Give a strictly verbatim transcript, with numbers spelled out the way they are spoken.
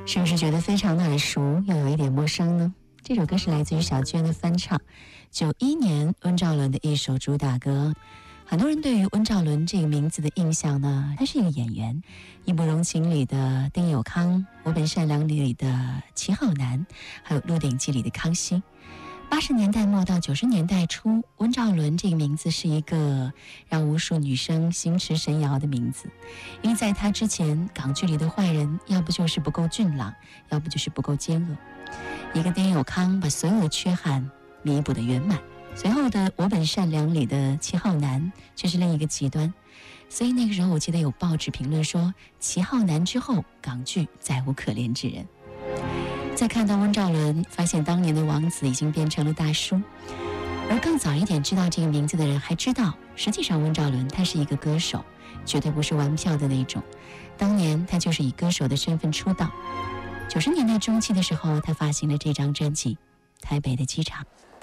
是不是觉得非常的耳熟，又有一点陌生呢？这首歌是来自于小娟的翻唱，九一年温兆伦的一首主打歌。很多人对于温兆伦这个名字的印象呢，他是一个演员，《义不容情》里的丁有康，《我本善良》里的齐浩南，还有《鹿鼎记》里的康熙。八十年代末到九十年代初，温兆伦这个名字是一个让无数女生心驰神摇的名字，因为在他之前，港剧里的坏人要不就是不够俊朗，要不就是不够奸恶。一个丁有康把所有的缺憾弥补得圆满，随后的《我本善良》里的齐浩南却是另一个极端。所以那个时候我记得有报纸评论说，齐浩南之后港剧再无可怜之人。再看到温兆伦，发现当年的王子已经变成了大叔，而更早一点知道这个名字的人还知道，实际上温兆伦他是一个歌手，绝对不是玩票的那种。当年他就是以歌手的身份出道，九十年代中期的时候，他发行了这张专辑《台北的机场》。